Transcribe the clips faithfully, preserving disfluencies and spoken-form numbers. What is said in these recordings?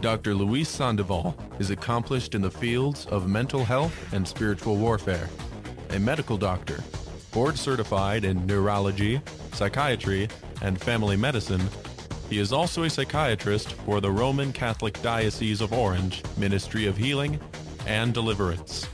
Doctor Luis Sandoval is accomplished in the fields of mental health and spiritual warfare. A medical doctor, board certified in neurology, psychiatry, and family medicine, he is also a psychiatrist for the Roman Catholic Diocese of Orange Ministry of Healing and Deliverance.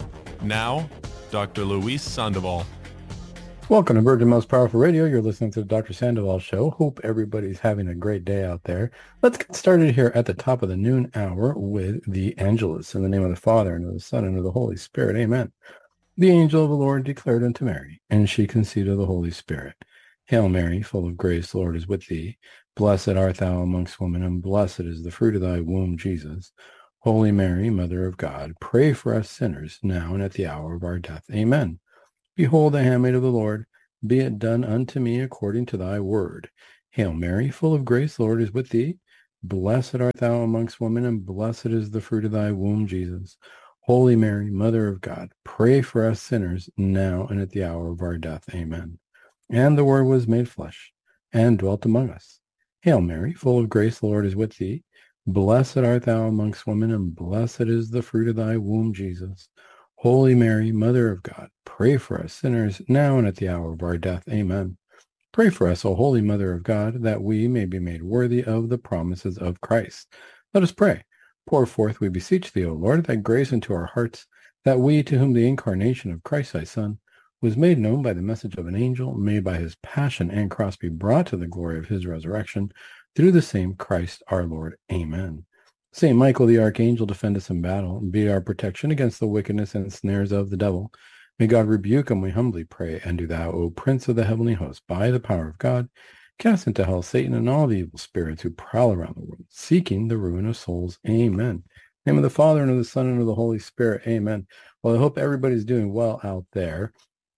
Now, Doctor Luis Sandoval. Welcome to Virgin Most Powerful Radio. You're listening to the Doctor Sandoval Show. Hope everybody's having a great day out there. Let's get started here at the top of the noon hour with the Angelus. In the name of the Father, and of the Son, and of the Holy Spirit. Amen. The angel of the Lord declared unto Mary, and she conceived of the Holy Spirit. Hail Mary, full of grace, the Lord is with thee. Blessed art thou amongst women, and blessed is the fruit of thy womb, Jesus. Holy Mary, Mother of God, pray for us sinners, now and at the hour of our death. Amen. Behold, the handmaid of the Lord, be it done unto me according to thy word. Hail Mary, full of grace, the Lord is with thee. Blessed art thou amongst women, and blessed is the fruit of thy womb, Jesus. Holy Mary, Mother of God, pray for us sinners, now and at the hour of our death. Amen. And the Word was made flesh, and dwelt among us. Hail Mary, full of grace, the Lord is with thee. Blessed art thou amongst women, and blessed is the fruit of thy womb, Jesus. Holy Mary, Mother of God, pray for us sinners, now and at the hour of our death. Amen. Pray for us, O Holy Mother of God, that we may be made worthy of the promises of Christ. Let us pray. Pour forth, we beseech thee, O Lord, thy grace into our hearts, that we, to whom the incarnation of Christ thy Son was made known by the message of an angel, may by his passion and cross be brought to the glory of his resurrection, through the same Christ our Lord. Amen. Saint Michael the Archangel, defend us in battle, and be our protection against the wickedness and snares of the devil. May God rebuke him, we humbly pray. And do thou, O Prince of the heavenly host, by the power of God, cast into hell Satan and all the evil spirits who prowl around the world, seeking the ruin of souls. Amen. In the name of the Father, and of the Son, and of the Holy Spirit. Amen. Well, I hope everybody's doing well out there.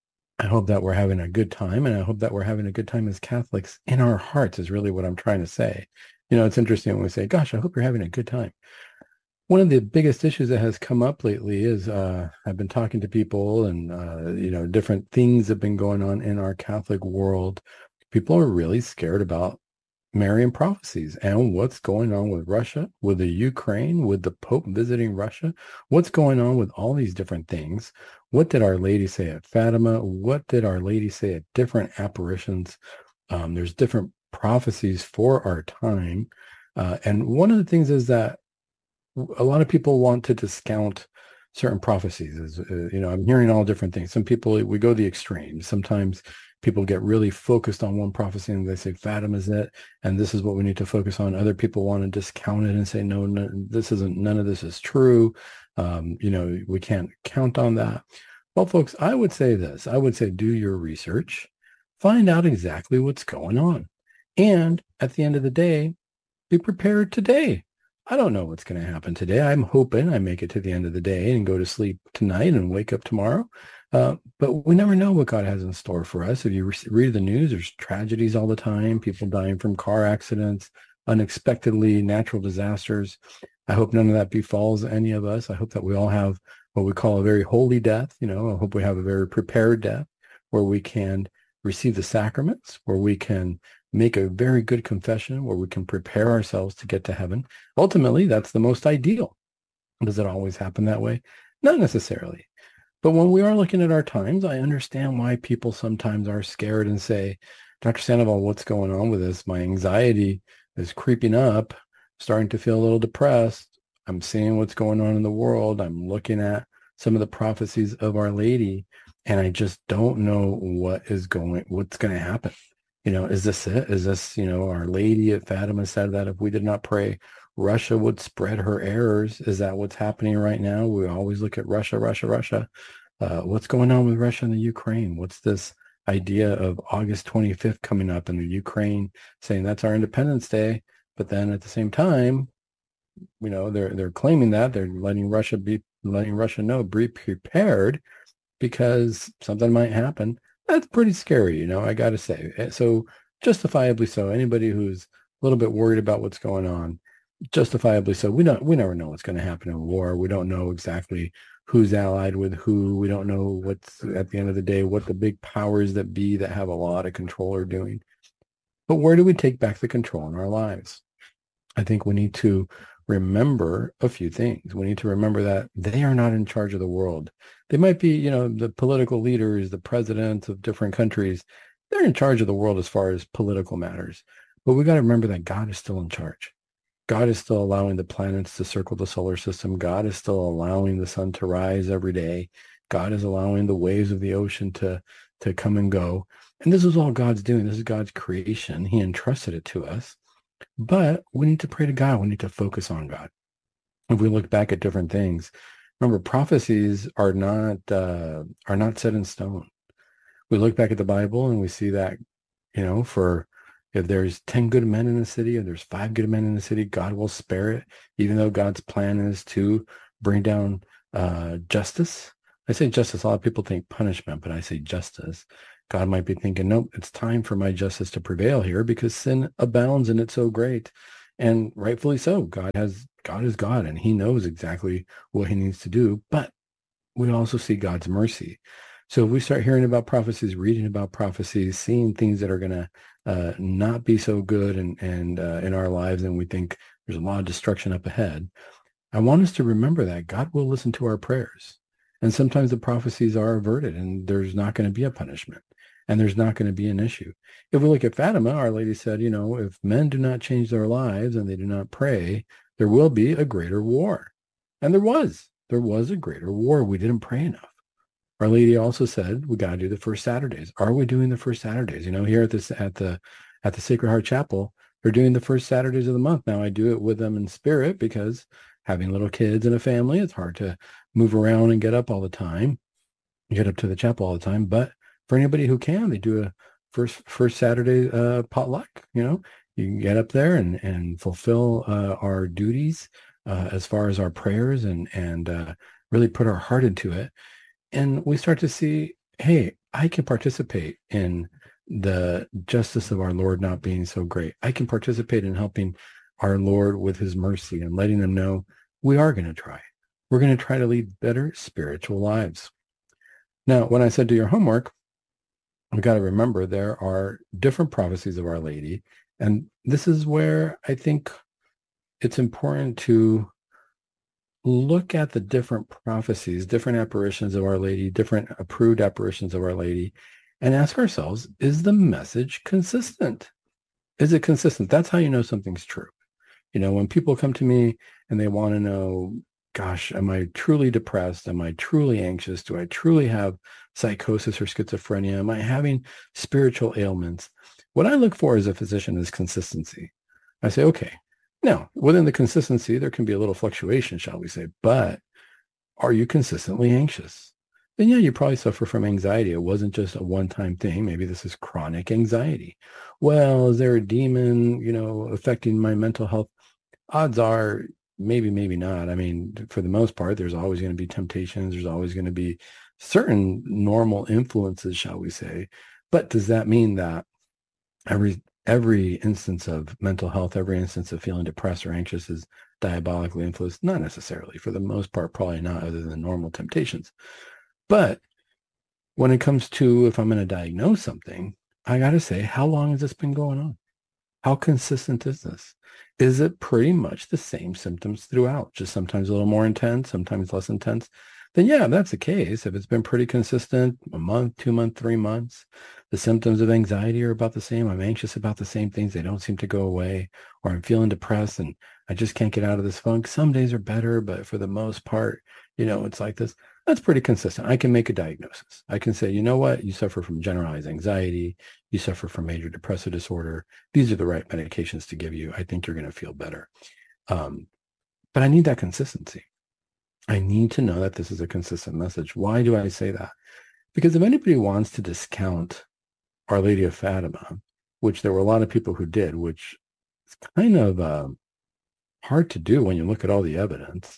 I hope that we're having a good time, and I hope that we're having a good time as Catholics in our hearts is really what I'm trying to say. You know, it's interesting when we say, gosh, I hope you're having a good time. One of the biggest issues that has come up lately is uh, I've been talking to people and, uh, you know, different things have been going on in our Catholic world. People are really scared about Marian prophecies and what's going on with Russia, with the Ukraine, with the Pope visiting Russia. What's going on with all these different things? What did Our Lady say at Fatima? What did Our Lady say at different apparitions? Um, there's different prophecies for our time. Uh, and one of the things is that a lot of people want to discount certain prophecies. Is, uh, you know, I'm hearing all different things. Some people, we go the extremes. Sometimes people get really focused on one prophecy and they say Fatima's it, and this is what we need to focus on. Other people want to discount it and say, no, no, this isn't, none of this is true. Um, you know, we can't count on that. Well, folks, I would say this. I would say do your research, find out exactly what's going on. And at the end of the day, be prepared today. I don't know what's going to happen today. I'm hoping I make it to the end of the day and go to sleep tonight and wake up tomorrow. Uh, but we never know what God has in store for us. If you re- read the news, there's tragedies all the time, people dying from car accidents, unexpectedly natural disasters. I hope none of that befalls any of us. I hope that we all have what we call a very holy death. You know, I hope we have a very prepared death where we can receive the sacraments, where we can make a very good confession, where we can prepare ourselves to get to heaven. Ultimately, that's the most ideal. Does it always happen that way? Not necessarily. But when we are looking at our times, I understand why people sometimes are scared and say, Doctor Sandoval, what's going on with this? My anxiety is creeping up, starting to feel a little depressed. I'm seeing what's going on in the world. I'm looking at some of the prophecies of Our Lady, and I just don't know what is going, what's going to happen. You know, is this it? Is this, you know, Our Lady at Fatima said that if we did not pray, Russia would spread her errors. Is that what's happening right now? We always look at Russia, Russia, Russia. Uh, what's going on with Russia and the Ukraine? What's this idea of August twenty-fifth coming up and the Ukraine saying that's our Independence Day? But then at the same time, you know, they're they're claiming that they're letting Russia be letting Russia know, be prepared because something might happen. That's pretty scary, you know, I got to say. So justifiably so. Anybody who's a little bit worried about what's going on, justifiably so. We don't, we never know what's going to happen in war. We don't know exactly who's allied with who. We don't know what's, at the end of the day, what the big powers that be that have a lot of control are doing. But where do we take back the control in our lives? I think we need to remember a few things. We need to remember that they are not in charge of the world. They might be, you know, the political leaders, the presidents of different countries. They're in charge of the world as far as political matters. But we got to remember that God is still in charge. God is still allowing the planets to circle the solar system. God is still allowing the sun to rise every day. God is allowing the waves of the ocean to, to come and go. And this is all God's doing. This is God's creation. He entrusted it to us. But we need to pray to God. We need to focus on God. If we look back at different things, remember, prophecies are not uh, are not set in stone. We look back at the Bible and we see that, you know, for if there's ten good men in the city, or there's five good men in the city, God will spare it, even though God's plan is to bring down uh, justice. I say justice. A lot of people think punishment, but I say justice. God might be thinking, nope, it's time for my justice to prevail here because sin abounds and it's so great. And rightfully so. God has God is God, and he knows exactly what he needs to do. But we also see God's mercy. So if we start hearing about prophecies, reading about prophecies, seeing things that are going to uh, not be so good and, and uh, in our lives, and we think there's a lot of destruction up ahead, I want us to remember that God will listen to our prayers. And sometimes the prophecies are averted and there's not going to be a punishment and there's not going to be an issue. If we look at Fatima, Our Lady said, you know, if men do not change their lives and they do not pray, there will be a greater war. And there was. There was a greater war. We didn't pray enough. Our Lady also said we got to do the first Saturdays. Are we doing the first Saturdays? You know, here at this at the at the Sacred Heart Chapel, they're doing the first Saturdays of the month. Now I do it with them in spirit because having little kids and a family, it's hard to move around and get up all the time, get up to the chapel all the time. But for anybody who can, they do a first first Saturday uh, potluck. You know, you can get up there and and fulfill uh, our duties uh, as far as our prayers and and uh, really put our heart into it. And we start to see, hey, I can participate in the justice of our Lord not being so great. I can participate in helping our Lord with his mercy and letting them know we are going to try. We're going to try to lead better spiritual lives. Now, when I said do your homework, we got to remember there are different prophecies of Our Lady. And this is where I think it's important to look at the different prophecies, different apparitions of Our Lady, different approved apparitions of Our Lady, and ask ourselves, is the message consistent? Is it consistent? That's how you know something's true. You know, when people come to me and they want to know, gosh, am I truly depressed? Am I truly anxious? Do I truly have psychosis or schizophrenia? Am I having spiritual ailments? What I look for as a physician is consistency. I say, okay, now within the consistency, there can be a little fluctuation, shall we say, but are you consistently anxious? Then yeah, you probably suffer from anxiety. It wasn't just a one-time thing. Maybe this is chronic anxiety. Well, is there a demon, you know, affecting my mental health? Odds are maybe, maybe not. I mean, for the most part, there's always going to be temptations. There's always going to be certain normal influences, shall we say. But does that mean that every every instance of mental health, every instance of feeling depressed or anxious is diabolically influenced? Not necessarily. For the most part, probably not, other than normal temptations. But when it comes to if I'm going to diagnose something, I got to say, how long has this been going on? How consistent is this? Is it pretty much the same symptoms throughout, just sometimes a little more intense, sometimes less intense? Then yeah, if that's the case, if it's been pretty consistent, a month, two months, three months, the symptoms of anxiety are about the same, I'm anxious about the same things, they don't seem to go away, or I'm feeling depressed and I just can't get out of this funk. Some days are better, but for the most part, you know, it's like this. That's pretty consistent. I can make a diagnosis. I can say, you know what, you suffer from generalized anxiety, you suffer from major depressive disorder. These are the right medications to give you. I think you're going to feel better. Um, but I need that consistency. I need to know that this is a consistent message. Why do I say that? Because if anybody wants to discount Our Lady of Fatima, which there were a lot of people who did, which is kind of uh, hard to do when you look at all the evidence,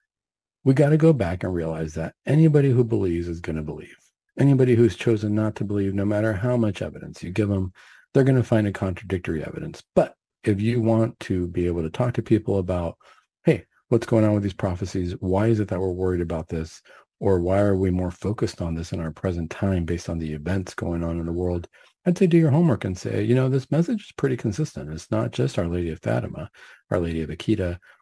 we got to go back and realize that anybody who believes is going to believe. Anybody who's chosen not to believe, no matter how much evidence you give them, they're going to find a contradictory evidence. But if you want to be able to talk to people about, hey, what's going on with these prophecies? Why is it that we're worried about this? Or why are we more focused on this in our present time based on the events going on in the world? I'd say do your homework and say, you know, this message is pretty consistent. It's not just Our Lady of Fatima, Our Lady of Akita,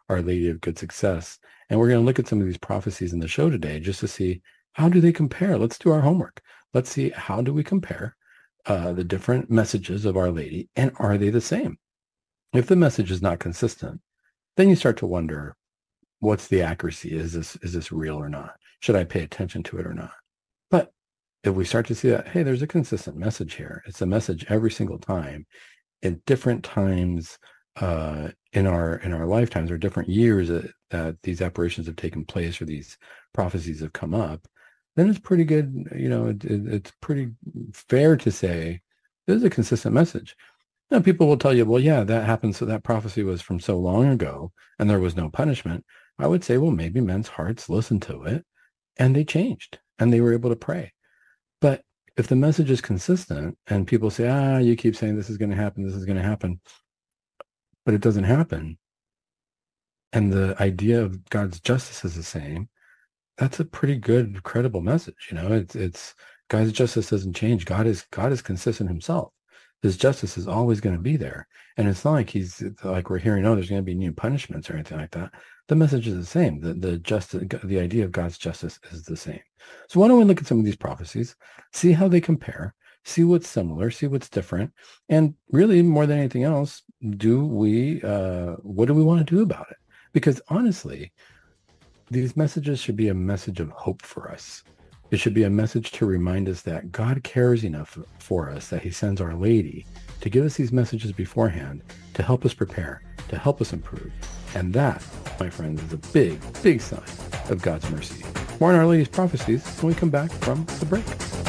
Our Lady of Good Success. And we're going to look at some of these prophecies in the show today just to see how do they compare. Let's do our homework. Let's see how do we compare uh, the different messages of Our Lady, and are they the same? If the message is not consistent, then you start to wonder, what's the accuracy? Is this is this real or not? Should I pay attention to it or not? But if we start to see that, hey, there's a consistent message here. It's a message every single time at different times uh, in our in our lifetimes or different years that, that these apparitions have taken place or these prophecies have come up, then it's pretty good. You know, it, it, it's pretty fair to say this is a consistent message. Now, people will tell you, well, yeah, that happened. So that prophecy was from so long ago and there was no punishment. I would say, well, maybe men's hearts listened to it and they changed and they were able to pray. But if the message is consistent and people say, ah, you keep saying this is going to happen, this is going to happen, but it doesn't happen, and the idea of God's justice is the same, that's a pretty good, credible message. You know, it's it's God's justice doesn't change. God is God is consistent himself. His justice is always going to be there. And it's not like he's like we're hearing, oh, there's going to be new punishments or anything like that. The message is the same. The the justice, the idea of God's justice is the same. So why don't we look at some of these prophecies, see how they compare, see what's similar, see what's different, and really more than anything else, do we uh, what do we want to do about it? Because honestly, these messages should be a message of hope for us. It should be a message to remind us that God cares enough for us that he sends Our Lady to give us these messages beforehand, to help us prepare, to help us improve. And that, my friends, is a big, big sign of God's mercy. More on Our Lady's prophecies when we come back from the break.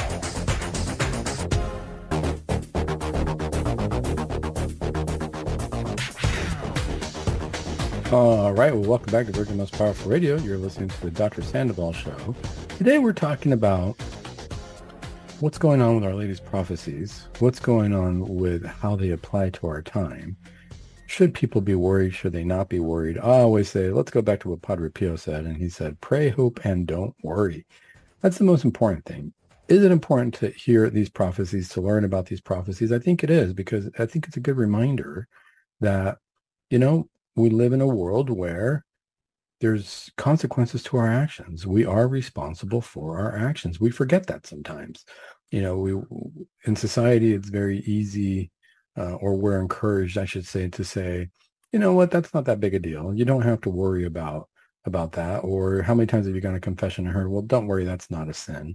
All right, well, welcome back to Virgin Most Powerful Radio. You're listening to the Doctor Sandoval Show. Today we're talking about what's going on with Our Lady's prophecies, what's going on with how they apply to our time. Should people be worried? Should they not be worried? I always say, let's go back to what Padre Pio said, and he said, pray, hope, and don't worry. That's the most important thing. Is it important to hear these prophecies, to learn about these prophecies? I think it is, because I think it's a good reminder that, you know, we live in a world where there's consequences to our actions. We are responsible for our actions. We forget that sometimes. You know, we in society, it's very easy, uh, or we're encouraged, I should say, to say, you know what, that's not that big a deal. You don't have to worry about about that. Or how many times have you gone to confession and heard, well, don't worry, that's not a sin.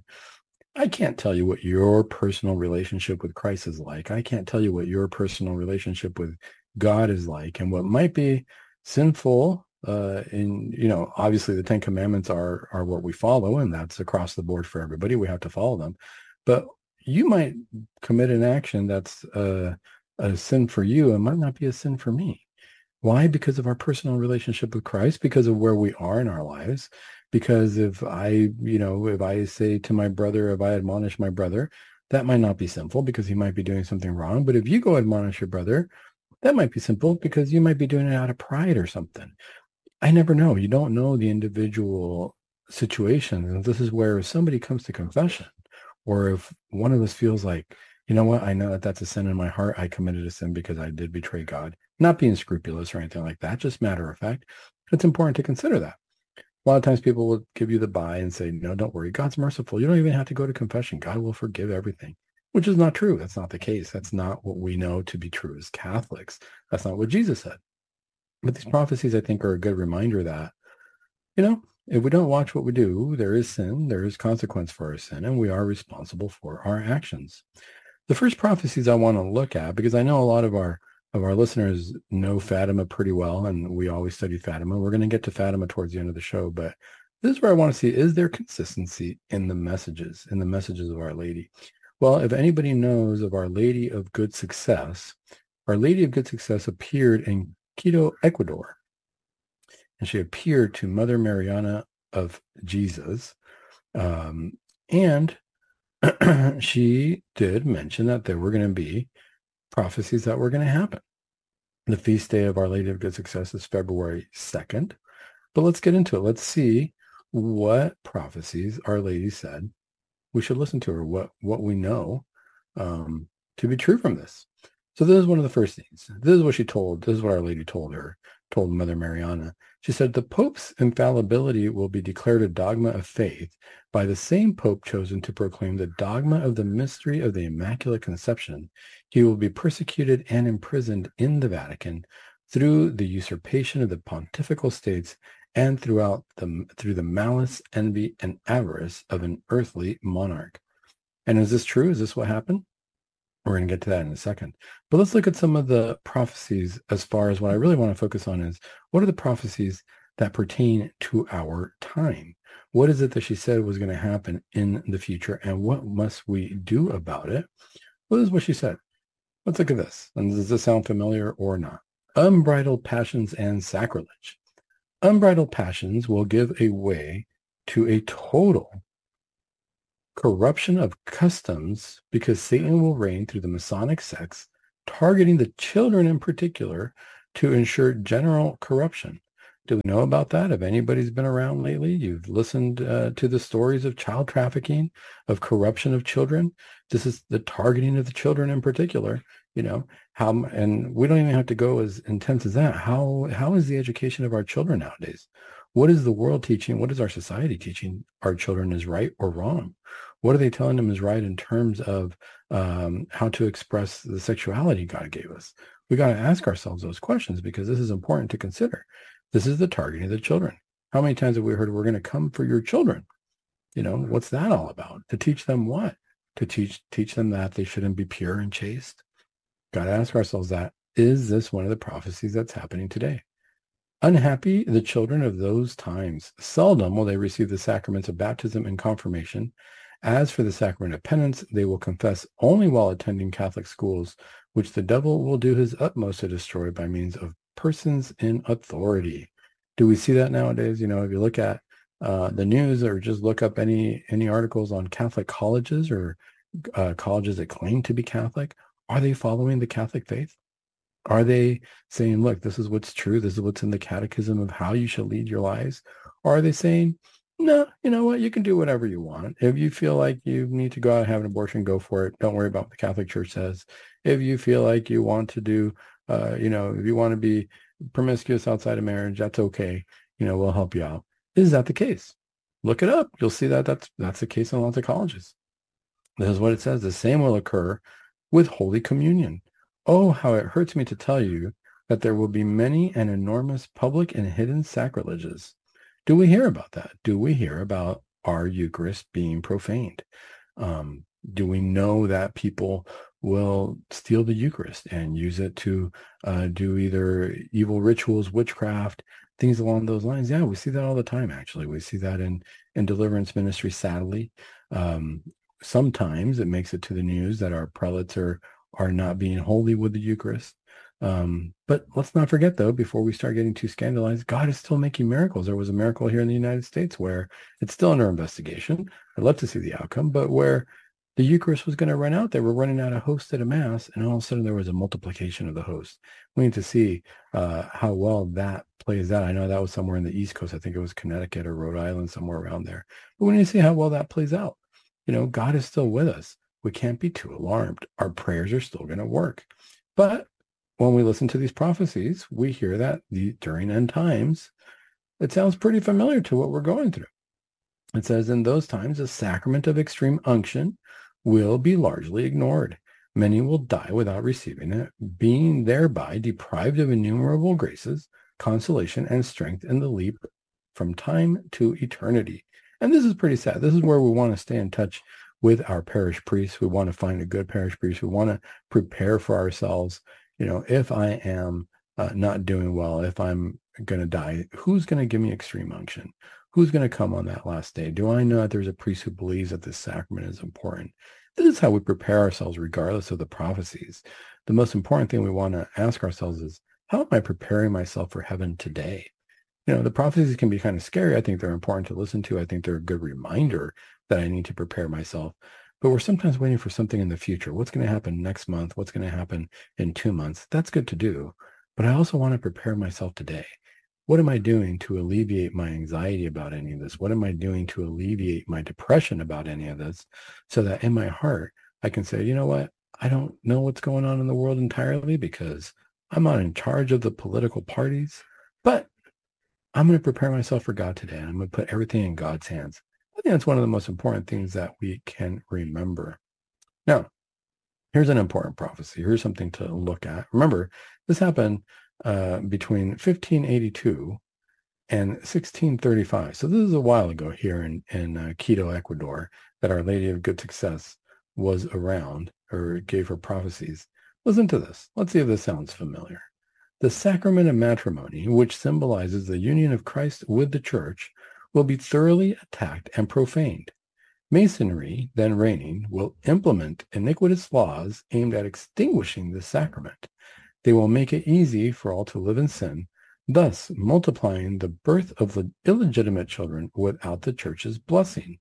I can't tell you what your personal relationship with Christ is like. I can't tell you what your personal relationship with God is like, and what might be sinful. Uh, in, you know, obviously the Ten Commandments are are what we follow, and that's across the board for everybody. We have to follow them. But you might commit an action that's uh, a sin for you and might not be a sin for me. Why? Because of our personal relationship with Christ, because of where we are in our lives. Because if I, you know, if I say to my brother, if I admonish my brother, that might not be sinful because he might be doing something wrong. But if you go admonish your brother, that might be simple because you might be doing it out of pride or something. I never know. You don't know the individual situation. And this is where if somebody comes to confession, or if one of us feels like, you know what, I know that that's a sin in my heart. I committed a sin because I did betray God. Not being scrupulous or anything like that, just matter of fact. It's important to consider that. A lot of times people will give you the bye and say, no, don't worry. God's merciful. You don't even have to go to confession. God will forgive everything, which is not true. That's not the case. That's not what we know to be true as Catholics. That's not what Jesus said. But these prophecies, I think, are a good reminder that, you know, if we don't watch what we do, there is sin, there is consequence for our sin, and we are responsible for our actions. The first prophecies I want to look at, because I know a lot of our of our listeners know Fatima pretty well, and we always study Fatima. We're going to get to Fatima towards the end of the show, but this is where I want to see, is there consistency in the messages, in the messages of Our Lady? Well, if anybody knows of Our Lady of Good Success, Our Lady of Good Success appeared in Quito, Ecuador, and she appeared to Mother Mariana of Jesus, um, and she did mention that there were going to be prophecies that were going to happen. The feast day of Our Lady of Good Success is February second, but let's get into it. Let's see what prophecies Our Lady said we should listen to, or what, what we know um, to be true from this. So this is one of the first things. This is what she told, this is what Our Lady told her told Mother Mariana. She said, the Pope's infallibility will be declared a dogma of faith by the same Pope chosen to proclaim the dogma of the mystery of the Immaculate Conception. He will be persecuted and imprisoned in the Vatican through the usurpation of the pontifical states and throughout the, through the malice, envy, and avarice of an earthly monarch. And is this true? Is this what happened? We're going to get to that in a second. But let's look at some of the prophecies as far as what I really want to focus on is what are the prophecies that pertain to our time? What is it that she said was going to happen in the future, and what must we do about it? Well, this is what she said. Let's look at this. And does this sound familiar or not? Unbridled passions and sacrilege. Unbridled passions will give a way to a total corruption of customs because Satan will reign through the Masonic sects, targeting the children in particular to ensure general corruption. Do we know about that? If anybody's been around lately, you've listened uh, to the stories of child trafficking, of corruption of children. This is the targeting of the children in particular, you know, how, and we don't even have to go as intense as that. How, how is the education of our children nowadays? What is the world teaching? What is our society teaching our children is right or wrong? What are they telling them is right in terms of um, how to express the sexuality God gave us? We got to ask ourselves those questions because this is important to consider. This is the targeting of the children. How many times have we heard we're going to come for your children? You know, what's that all about? To teach them what? To teach teach them that they shouldn't be pure and chaste? Got to ask ourselves that. Is this one of the prophecies that's happening today? Unhappy the children of those times. Seldom will they receive the sacraments of baptism and confirmation. As for the sacrament of penance, they will confess only while attending Catholic schools, which the devil will do his utmost to destroy by means of persons in authority. Do we see that nowadays? You know, if you look at uh, the news or just look up any any articles on Catholic colleges or uh, colleges that claim to be Catholic, are they following the Catholic faith? Are they saying, look, this is what's true, this is what's in the catechism of how you should lead your lives? Or are they saying, no, you know what, you can do whatever you want. If you feel like you need to go out and have an abortion, go for it. Don't worry about what the Catholic Church says. If you feel like you want to do, uh, you know, if you want to be promiscuous outside of marriage, that's okay. You know, we'll help you out. Is that the case? Look it up. You'll see that that's, that's the case in lots of colleges. This is what it says. The same will occur with Holy Communion. Oh, how it hurts me to tell you that there will be many and enormous public and hidden sacrileges. Do we hear about that? Do we hear about our Eucharist being profaned? Um, do we know that people will steal the Eucharist and use it to uh, do either evil rituals, witchcraft, things along those lines? Yeah, we see that all the time, actually. We see that in, in deliverance ministry, sadly. Um, sometimes it makes it to the news that our prelates are are not being holy with the Eucharist. Um, but let's not forget, though, before we start getting too scandalized, God is still making miracles. There was a miracle here in the United States where it's still under investigation. I'd love to see the outcome, but where the Eucharist was going to run out, they were running out of hosts at a mass, and all of a sudden there was a multiplication of the hosts. We need to see uh, how well that plays out. I know that was somewhere in the East Coast. I think it was Connecticut or Rhode Island, somewhere around there. But we need to see how well that plays out. You know, God is still with us. We can't be too alarmed. Our prayers are still going to work. But when we listen to these prophecies, we hear that the, during end times, it sounds pretty familiar to what we're going through. It says, in those times, the sacrament of extreme unction will be largely ignored. Many will die without receiving it, being thereby deprived of innumerable graces, consolation, and strength in the leap from time to eternity. And this is pretty sad. This is where we want to stay in touch with our parish priests. We want to find a good parish priest. We want to prepare for ourselves. You know, if I am uh, not doing well, if I'm going to die, who's going to give me extreme unction? Who's going to come on that last day? Do I know that there's a priest who believes that this sacrament is important? This is how we prepare ourselves regardless of the prophecies. The most important thing we want to ask ourselves is, how am I preparing myself for heaven today? You know, the prophecies can be kind of scary. I think they're important to listen to. I think they're a good reminder that I need to prepare myself. But we're sometimes waiting for something in the future. What's going to happen next month? What's going to happen in two months? That's good to do. But I also want to prepare myself today. What am I doing to alleviate my anxiety about any of this? What am I doing to alleviate my depression about any of this? So that in my heart, I can say, you know what? I don't know what's going on in the world entirely because I'm not in charge of the political parties. But I'm going to prepare myself for God today, and I'm going to put everything in God's hands. I think that's one of the most important things that we can remember. Now, here's an important prophecy. Here's something to look at. Remember, this happened uh, between fifteen eighty-two and sixteen thirty-five. So this is a while ago here in, in uh, Quito, Ecuador, that Our Lady of Good Success was around or gave her prophecies. Listen to this. Let's see if this sounds familiar. The sacrament of matrimony, which symbolizes the union of Christ with the Church, will be thoroughly attacked and profaned. Masonry, then reigning, will implement iniquitous laws aimed at extinguishing this sacrament. They will make it easy for all to live in sin, thus multiplying the birth of illegitimate children without the Church's blessing.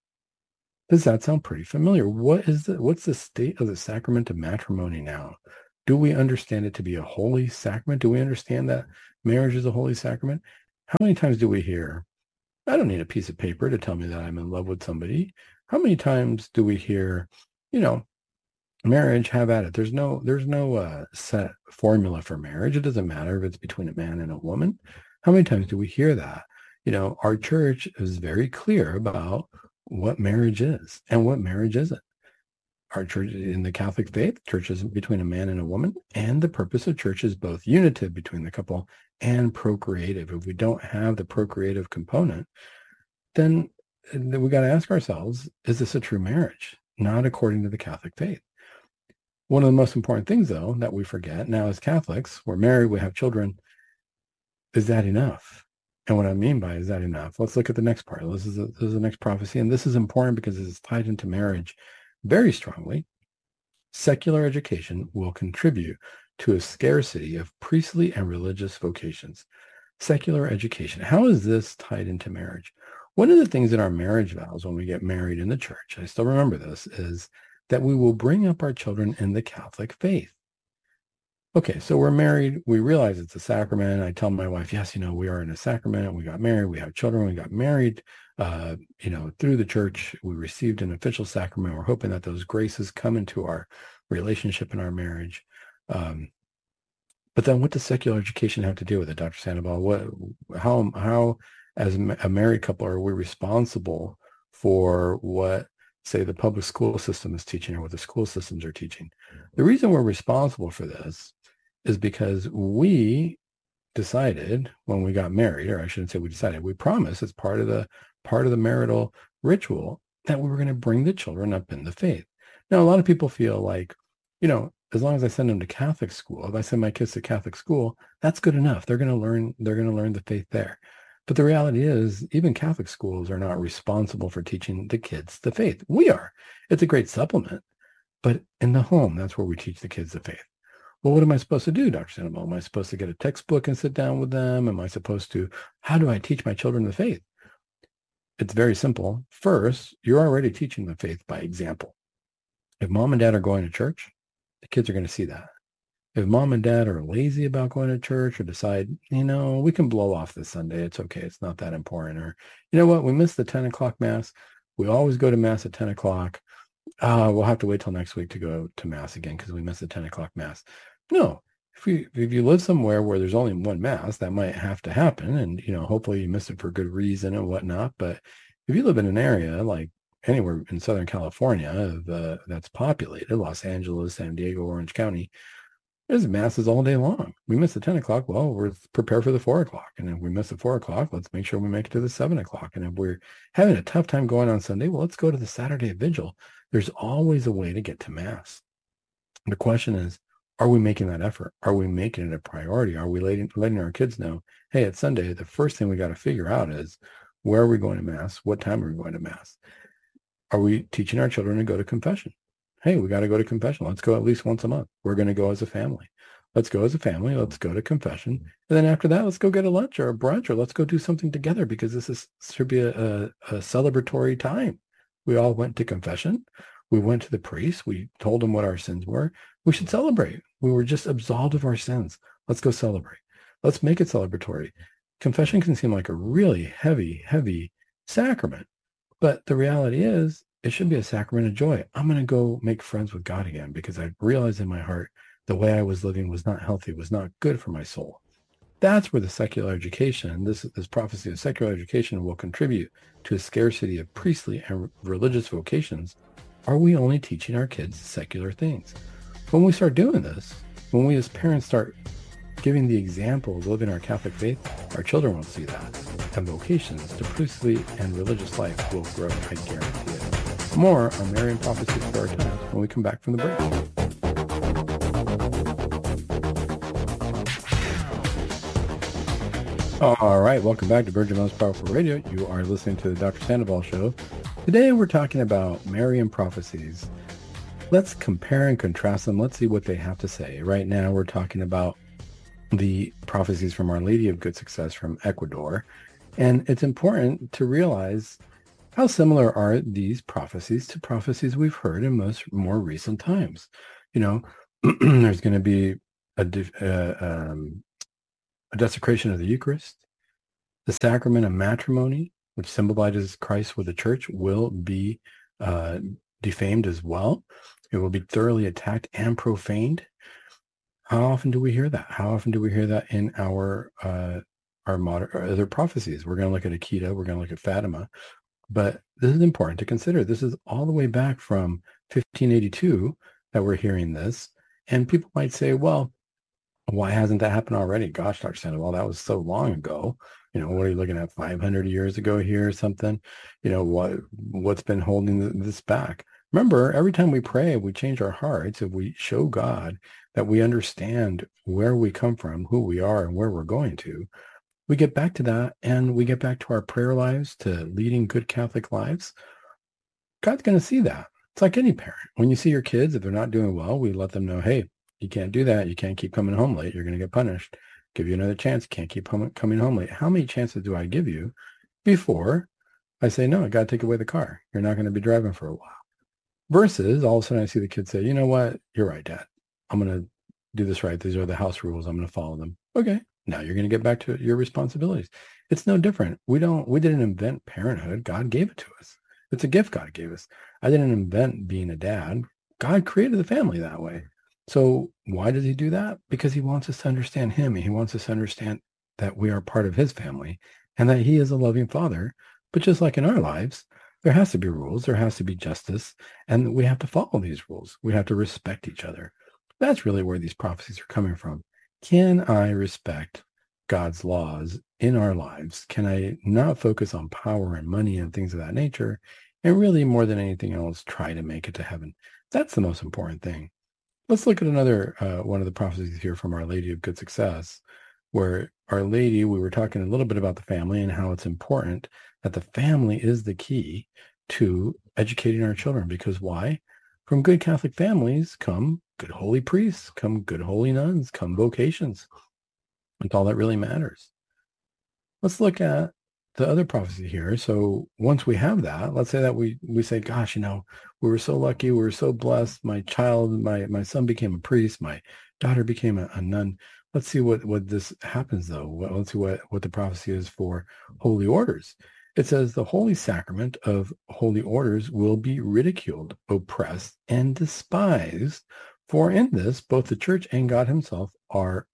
Does that sound pretty familiar? What is the, what's the state of the sacrament of matrimony now? Do we understand it to be a holy sacrament? Do we understand that marriage is a holy sacrament? How many times do we hear, I don't need a piece of paper to tell me that I'm in love with somebody? How many times do we hear, you know, marriage, have at it. There's no, there's no uh, set formula for marriage. It doesn't matter if it's between a man and a woman. How many times do we hear that? You know, our church is very clear about what marriage is and what marriage isn't. Our church in the Catholic faith, church is between a man and a woman, and the purpose of church is both unitive between the couple and procreative. If we don't have the procreative component, then, then we got to ask ourselves, is this a true marriage? Not according to the Catholic faith. One of the most important things, though, that we forget now as Catholics, we're married, we have children. Is that enough? And what I mean by is that enough? Let's look at the next part. This is, a, this is the next prophecy, and this is important because it's tied into marriage very strongly. Secular education will contribute to a scarcity of priestly and religious vocations. Secular education. How is this tied into marriage? One of the things in our marriage vows when we get married in the church, I still remember this, is that we will bring up our children in the Catholic faith. Okay, so we're married. We realize it's a sacrament. I tell my wife, yes, you know, we are in a sacrament. We got married. We have children. We got married. Uh, you know, through the church, we received an official sacrament. We're hoping that those graces come into our relationship and our marriage. Um, but then what does secular education have to do with it, Doctor Sandoval? What, how, how, as a married couple, are we responsible for what, say, the public school system is teaching or what the school systems are teaching? The reason we're responsible for this is because we decided when we got married, or I shouldn't say we decided, we promised as part of the part of the marital ritual that we were going to bring the children up in the faith. Now, a lot of people feel like, you know, as long as I send them to Catholic school, if I send my kids to Catholic school, that's good enough. They're going to learn, they're going to learn the faith there. But the reality is, even Catholic schools are not responsible for teaching the kids the faith. We are. It's a great supplement. But in the home, that's where we teach the kids the faith. Well, what am I supposed to do, Doctor Sandoval? Am I supposed to get a textbook and sit down with them? Am I supposed to, how do I teach my children the faith? It's very simple. First, you're already teaching the faith by example. If mom and dad are going to church, the kids are going to see that. If mom and dad are lazy about going to church or decide, you know, we can blow off this Sunday. It's okay. It's not that important. Or, you know what? We missed the ten o'clock mass. We always go to mass at ten o'clock. Uh, we'll have to wait till next week to go to mass again because we missed the ten o'clock mass. No. If you, if you live somewhere where there's only one mass, that might have to happen. And, you know, hopefully you missed it for good reason and whatnot. But if you live in an area like anywhere in Southern California uh, that's populated, Los Angeles, San Diego, Orange County, there's masses all day long. We miss the ten o'clock. Well, we're prepared for the four o'clock. And if we miss the four o'clock, let's make sure we make it to the seven o'clock. And if we're having a tough time going on Sunday, well, let's go to the Saturday vigil. There's always a way to get to mass. The question is, are we making that effort? Are we making it a priority? Are we letting, letting our kids know, hey, it's Sunday. The first thing we got to figure out is, where are we going to mass? What time are we going to mass? Are we teaching our children to go to confession? Hey, we got to go to confession. Let's go at least once a month. We're going to go as a family. Let's go as a family. Let's go to confession. And then after that, let's go get a lunch or a brunch, or let's go do something together, because this is should be a, a, a celebratory time. We all went to confession. We went to the priest. We told him what our sins were. We should celebrate. We were just absolved of our sins. Let's go celebrate. Let's make it celebratory. Confession can seem like a really heavy, heavy sacrament. But the reality is, it should be a sacrament of joy. I'm going to go make friends with God again because I realized in my heart the way I was living was not healthy, was not good for my soul. That's where the secular education, this, this prophecy of secular education will contribute to a scarcity of priestly and religious vocations. Are we only teaching our kids secular things? When we start doing this, when we as parents start giving the example of living our Catholic faith, our children will see that. And vocations to priestly and religious life will grow, I guarantee it. More on Marian prophecies for our times when we come back from the break. All right, welcome back to Virgin Most Powerful Radio. You are listening to the Doctor Sandoval Show. Today we're talking about Marian prophecies. Let's compare and contrast them. Let's see what they have to say. Right now we're talking about the prophecies from Our Lady of Good Success from Ecuador. And it's important to realize how similar are these prophecies to prophecies we've heard in most more recent times. You know, there's going to be a, uh, um, a desecration of the Eucharist. The sacrament of matrimony, which symbolizes Christ with the church, will be uh, defamed as well. It will be thoroughly attacked and profaned. How often do we hear that? How often do we hear that in our uh, our modern or other prophecies? We're going to look at Akita. We're going to look at Fatima. But this is important to consider. This is all the way back from fifteen eighty-two that we're hearing this. And people might say, well, why hasn't that happened already? Gosh, Doctor Sandoval, that was so long ago. You know, what are you looking at, five hundred years ago here or something? You know, what, what's been holding this back? Remember, every time we pray, we change our hearts. If we show God that we understand where we come from, who we are, and where we're going to, we get back to that, and we get back to our prayer lives, to leading good Catholic lives. God's going to see that. It's like any parent. When you see your kids, if they're not doing well, we let them know, hey, you can't do that. You can't keep coming home late. You're going to get punished. Give you another chance. You can't keep home, coming home late. How many chances do I give you before I say, no, I got to take away the car. You're not going to be driving for a while. Versus all of a sudden I see the kid say, you know what? You're right, Dad. I'm going to do this right. These are the house rules. I'm going to follow them. Okay. Now you're going to get back to your responsibilities. It's no different. We don't, we didn't invent parenthood. God gave it to us. It's a gift God gave us. I didn't invent being a dad. God created the family that way. So why does he do that? Because he wants us to understand him. He wants us to understand that we are part of his family and that he is a loving father. But just like in our lives, there has to be rules. There has to be justice. And we have to follow these rules. We have to respect each other. That's really where these prophecies are coming from. Can I respect God's laws in our lives? Can I not focus on power and money and things of that nature? And really, more than anything else, try to make it to heaven. That's the most important thing. Let's look at another uh, one of the prophecies here from Our Lady of Good Success, where Our Lady, we were talking a little bit about the family and how it's important that the family is the key to educating our children. Because why? From good Catholic families come good holy priests, come good holy nuns, come vocations. That's all that really matters. Let's look at the other prophecy here. So once we have that, let's say that we we say, gosh, you know, we were so lucky, we were so blessed. My child, my my son became a priest, my daughter became a, a nun. Let's see what, what this happens, though. Let's see what, what the prophecy is for holy orders. It says the holy sacrament of holy orders will be ridiculed, oppressed, and despised. For in this, both the church and God himself are,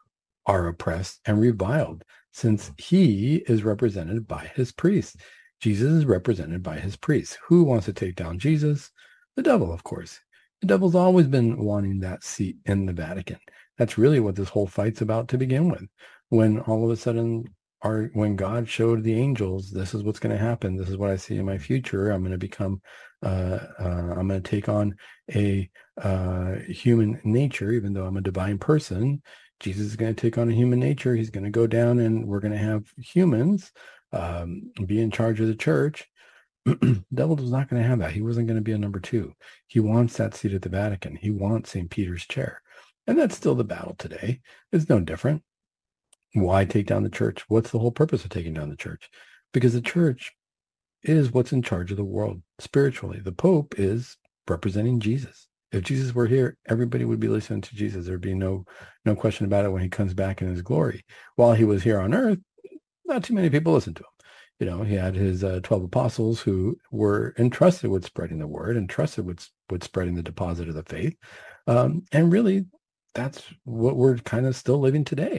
are oppressed and reviled, since he is represented by his priests. Jesus is represented by his priests. Who wants to take down Jesus? The devil, of course. The devil's always been wanting that seat in the Vatican. That's really what this whole fight's about to begin with. When all of a sudden, our, when God showed the angels, this is what's going to happen. This is what I see in my future. I'm going to become, uh, uh, I'm going to take on a uh, human nature, even though I'm a divine person. Jesus is going to take on a human nature. He's going to go down and we're going to have humans um, be in charge of the church. The devil was not going to have that. He wasn't going to be a number two. He wants that seat at the Vatican. He wants Saint Peter's chair. And that's still the battle today. It's no different. Why take down the church? What's the whole purpose of taking down the church? Because the church is what's in charge of the world spiritually. The Pope is representing Jesus. If Jesus were here, everybody would be listening to Jesus. There'd be no no question about it when he comes back in his glory. While he was here on earth, not too many people listened to him. You know, he had his uh, twelve apostles who were entrusted with spreading the word, entrusted with, with spreading the deposit of the faith. Um, and really, that's what we're kind of still living today.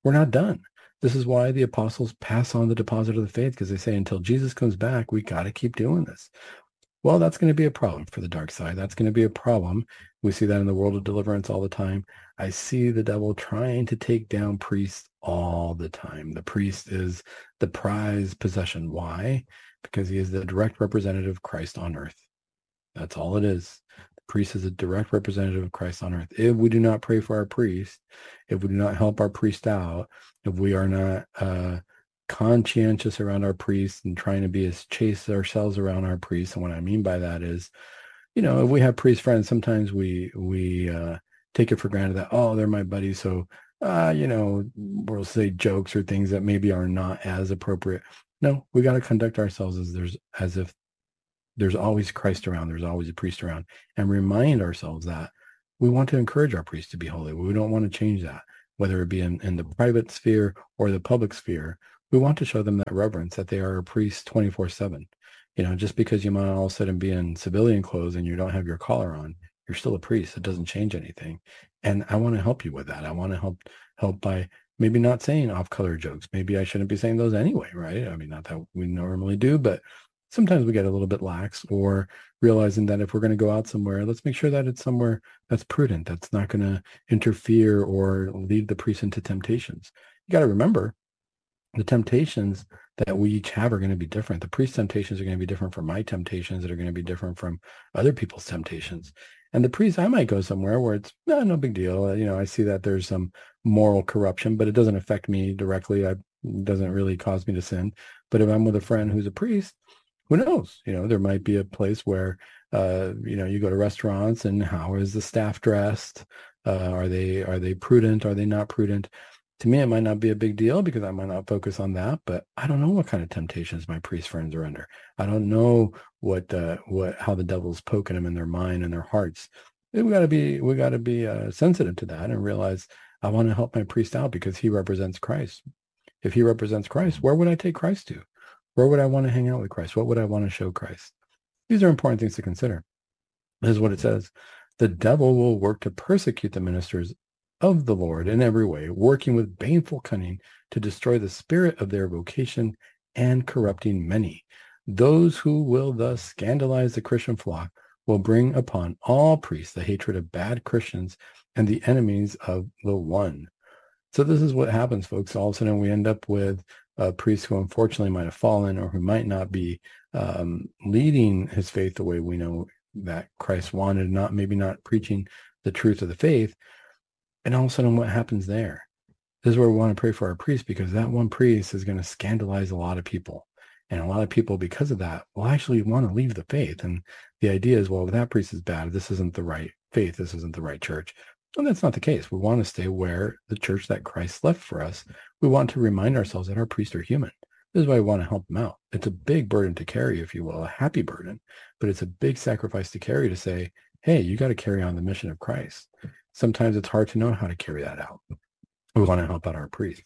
We're not done. This is why the apostles pass on the deposit of the faith, because they say until Jesus comes back, we got to keep doing this. Well, that's going to be a problem for the dark side. That's going to be a problem. We see that in the world of deliverance all the time. I see the devil trying to take down priests all the time. The priest is the prized possession. Why? Because he is the direct representative of Christ on earth. That's all it is. The priest is a direct representative of Christ on earth. If we do not pray for our priest, if we do not help our priest out, if we are not uh, conscientious around our priests and trying to be as chaste ourselves around our priests, and what I mean by that is, you know, if we have priest friends, sometimes we we uh, take it for granted that, oh, they're my buddies, so uh, you know, we'll say jokes or things that maybe are not as appropriate. No, we got to conduct ourselves as there's as if there's always Christ around, there's always a priest around, and remind ourselves that we want to encourage our priests to be holy. We don't want to change that, whether it be in, in the private sphere or the public sphere. We want to show them that reverence, that they are a priest twenty-four seven. You know, just because you might all of a sudden be in civilian clothes and you don't have your collar on, you're still a priest. It doesn't change anything. And I want to help you with that. I want to help help by maybe not saying off-color jokes. Maybe I shouldn't be saying those anyway, right? I mean, not that we normally do, but sometimes we get a little bit lax, or realizing that if we're going to go out somewhere, let's make sure that it's somewhere that's prudent, that's not going to interfere or lead the priest into temptations. You got to remember, the temptations that we each have are going to be different. The priest's temptations are going to be different from my temptations, that are going to be different from other people's temptations. And the priest, I might go somewhere where it's no, no big deal. You know, I see that there's some moral corruption, but it doesn't affect me directly. I, it doesn't really cause me to sin. But if I'm with a friend who's a priest, who knows? You know, there might be a place where, uh, you know, you go to restaurants and how is the staff dressed? Uh, are they are they prudent? Are they not prudent? To me, it might not be a big deal because I might not focus on that, but I don't know what kind of temptations my priest friends are under. I don't know what, uh, what, how the devil's poking them in their mind and their hearts. We got to be, we got to be uh, sensitive to that and realize I want to help my priest out because he represents Christ. If he represents Christ, where would I take Christ to? Where would I want to hang out with Christ? What would I want to show Christ? These are important things to consider. This is what it says. The devil will work to persecute the ministers of the Lord in every way, working with baneful cunning to destroy the spirit of their vocation and corrupting many. Those who will thus scandalize the Christian flock will bring upon all priests the hatred of bad Christians and the enemies of the one. So this is what happens, folks. All of a sudden we end up with a priest who unfortunately might have fallen, or who might not be um, leading his faith the way we know that Christ wanted, not maybe not preaching the truth of the faith. And all of a sudden, what happens there? This is where we want to pray for our priest, because that one priest is going to scandalize a lot of people. And a lot of people, because of that, will actually want to leave the faith. And the idea is, well, if that priest is bad, this isn't the right faith, this isn't the right church. And that's not the case. We want to stay where the church that Christ left for us. We want to remind ourselves that our priests are human. This is why we want to help them out. It's a big burden to carry, if you will, a happy burden, but it's a big sacrifice to carry, to say, hey, you got to carry on the mission of Christ. Sometimes it's hard to know how to carry that out. We want to help out our priests.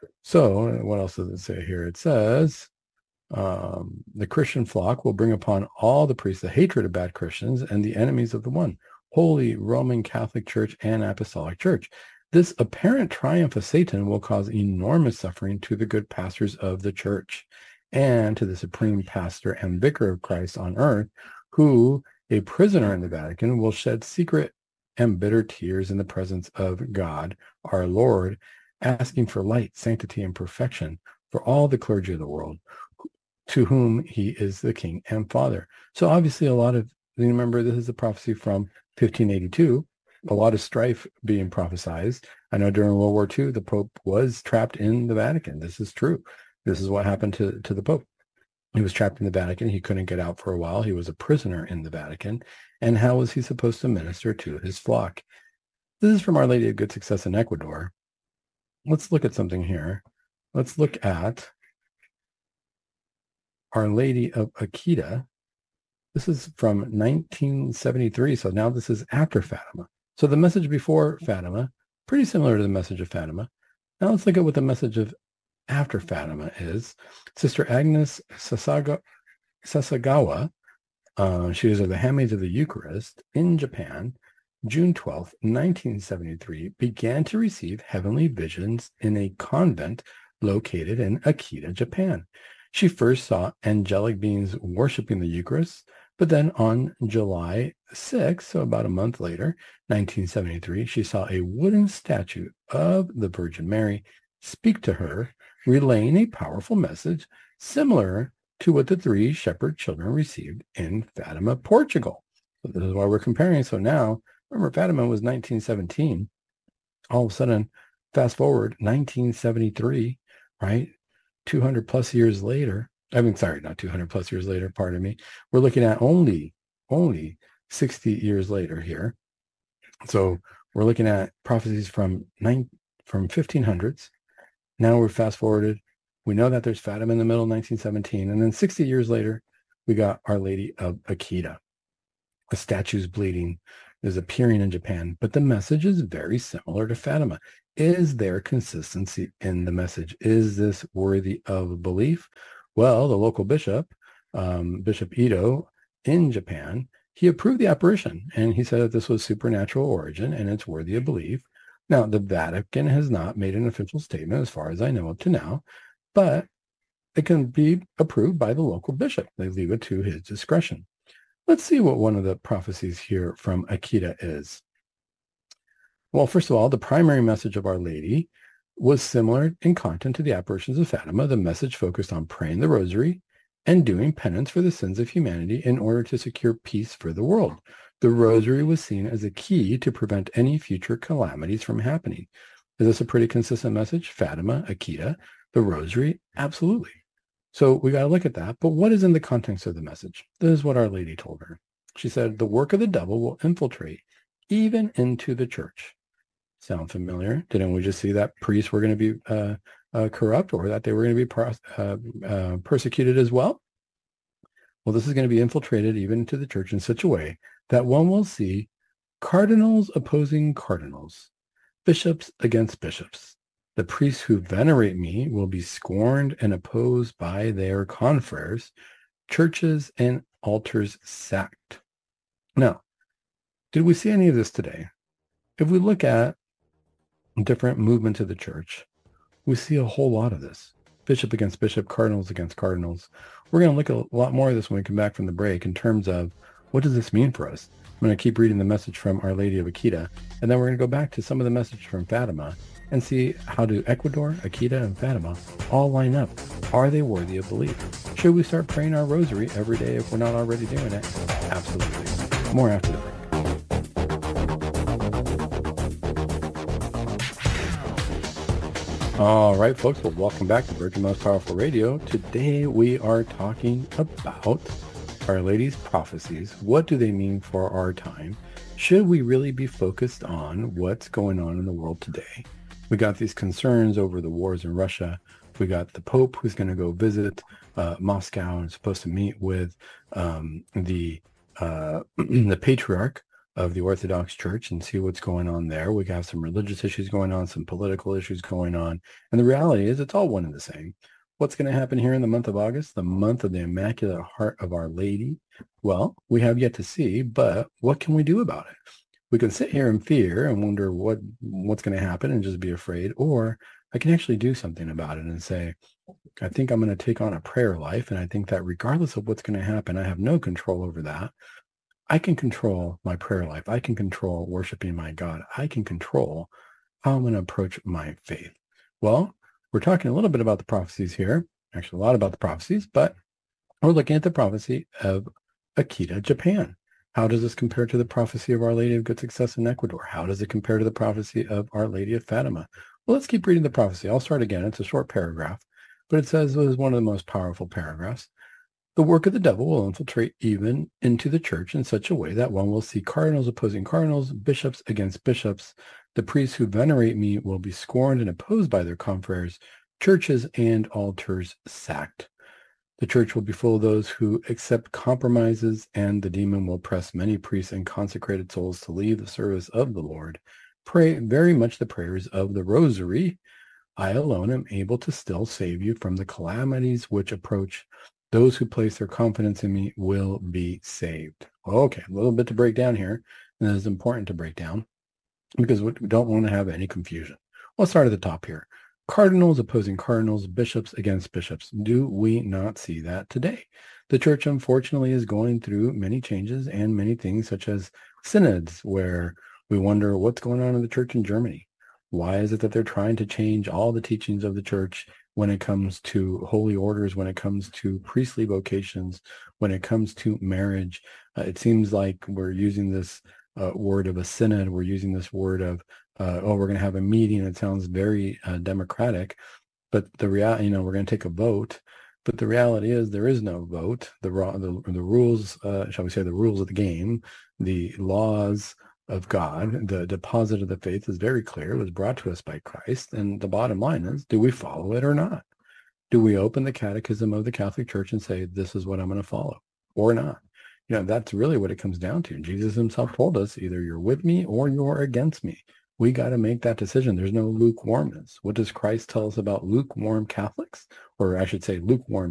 So what else does it say here? It says, um, the Christian flock will bring upon all the priests the hatred of bad Christians and the enemies of the one, Holy Roman Catholic Church and Apostolic Church. This apparent triumph of Satan will cause enormous suffering to the good pastors of the church and to the supreme pastor and vicar of Christ on earth, who, a prisoner in the Vatican, will shed secret and bitter tears in the presence of God, our Lord, asking for light, sanctity, and perfection for all the clergy of the world, to whom he is the King and Father. So obviously a lot of, remember, this is a prophecy from fifteen eighty-two, a lot of strife being prophesied. I know during World War Two, the Pope was trapped in the Vatican. This is true. This is what happened to, to the Pope. He was trapped in the Vatican. He couldn't get out for a while. He was a prisoner in the Vatican. And how was he supposed to minister to his flock? This is from Our Lady of Good Success in Ecuador. Let's look at something here. Let's look at Our Lady of Akita. This is from nineteen seventy-three. So now this is after Fatima. So the message before Fatima, pretty similar to the message of Fatima. Now let's look at what the message of after Fatima is. Sister Agnes Sasaga, Sasagawa, uh, she is of the Handmaids of the Eucharist in Japan. June twelfth, nineteen seventy-three, began to receive heavenly visions in a convent located in Akita, Japan. She first saw angelic beings worshiping the Eucharist, but then on July sixth, so about a month later, nineteen seventy-three, she saw a wooden statue of the Virgin Mary speak to her, relaying a powerful message similar to what the three shepherd children received in Fatima, Portugal. So this is why we're comparing. So now, remember, Fatima was nineteen seventeen. All of a sudden, fast forward, nineteen seventy-three, right? two hundred plus years later. I mean, sorry, not two hundred plus years later, pardon me. We're looking at only, only sixty years later here. So we're looking at prophecies from nine, from fifteen hundreds. Now we're fast forwarded. We know that there's Fatima in the middle, nineteen seventeen. And then sixty years later, we got Our Lady of Akita. A statue's bleeding is appearing in Japan, but the message is very similar to Fatima. Is there consistency in the message? Is this worthy of belief? Well, the local bishop, um, Bishop Ito in Japan, he approved the apparition, and he said that this was supernatural origin and it's worthy of belief. Now, the Vatican has not made an official statement as far as I know up to now, but it can be approved by the local bishop. They leave it to his discretion. Let's see what one of the prophecies here from Akita is. Well, first of all, the primary message of Our Lady was similar in content to the apparitions of Fatima. The message focused on praying the rosary and doing penance for the sins of humanity in order to secure peace for the world. The rosary was seen as a key to prevent any future calamities from happening. Is this a pretty consistent message? Fatima, Akita, the rosary? Absolutely. So we got to look at that. But what is in the context of the message? This is what Our Lady told her. She said, the work of the devil will infiltrate even into the church. Sound familiar? Didn't we just see that priests were going to be uh, uh, corrupt, or that they were going to be per- uh, uh, persecuted as well? Well, this is going to be infiltrated even into the church in such a way that one will see cardinals opposing cardinals, bishops against bishops. The priests who venerate me will be scorned and opposed by their confreres, churches and altars sacked. Now, did we see any of this today? If we look at different movements of the church, we see a whole lot of this. Bishop against bishop, cardinals against cardinals. We're going to look at a lot more of this when we come back from the break in terms of what does this mean for us? I'm going to keep reading the message from Our Lady of Akita, and then we're going to go back to some of the message from Fatima and see how do Ecuador, Akita, and Fatima all line up. Are they worthy of belief? Should we start praying our rosary every day if we're not already doing it? Absolutely. More after the break. All right, folks. Well, welcome back to Virgin Most Powerful Radio. Today we are talking about Our Lady's prophecies. What do they mean for our time? Should we really be focused on what's going on in the world today? We got these concerns over the wars in Russia. We got the Pope who's going to go visit uh, Moscow and is supposed to meet with um, the uh, the Patriarch of the Orthodox Church and see what's going on there. We have some religious issues going on, some political issues going on. And the reality is it's all one and the same. What's going to happen here in the month of August, the month of the Immaculate Heart of Our Lady? Well, we have yet to see, but what can we do about it? We can sit here in fear and wonder what what's going to happen and just be afraid, or I can actually do something about it and say, I think I'm going to take on a prayer life, and I think that regardless of what's going to happen, I have no control over that. I can control my prayer life. I can control worshiping my God. I can control how I'm going to approach my faith. Well, we're talking a little bit about the prophecies here, actually a lot about the prophecies, but we're looking at the prophecy of Akita, Japan. How does this compare to the prophecy of Our Lady of Good Success in Ecuador? How does it compare to the prophecy of Our Lady of Fatima? Well, let's keep reading the prophecy. I'll start again. It's a short paragraph, but it says it is one of the most powerful paragraphs. The work of the devil will infiltrate even into the church in such a way that one will see cardinals opposing cardinals, bishops against bishops. The priests who venerate me will be scorned and opposed by their confreres, churches and altars sacked. The church will be full of those who accept compromises, and the demon will press many priests and consecrated souls to leave the service of the Lord. Pray very much the prayers of the rosary. I alone am able to still save you from the calamities which approach. Those who place their confidence in me will be saved. Okay, a little bit to break down here. and that is important to break down because we don't want to have any confusion. Let's start at the top here. Cardinals opposing cardinals, bishops against bishops. Do we not see that today? The church, unfortunately, is going through many changes and many things such as synods, where we wonder what's going on in the church in Germany. Why is it that they're trying to change all the teachings of the church when it comes to holy orders, when it comes to priestly vocations, when it comes to marriage? Uh, it seems like we're using this uh, word of a synod. We're using this word of Uh, oh, we're going to have a meeting. It sounds very uh, democratic, but the reality, you know, we're going to take a vote. But the reality is there is no vote. The the, the rules, uh, shall we say, the rules of the game, the laws of God, the deposit of the faith is very clear. It was brought to us by Christ. And the bottom line is, do we follow it or not? Do we open the catechism of the Catholic Church and say, this is what I'm going to follow or not? You know, that's really what it comes down to. Jesus himself told us, either you're with me or you're against me. We got to make that decision. There's no lukewarmness. What does Christ tell us about lukewarm Catholics? Or I should say lukewarm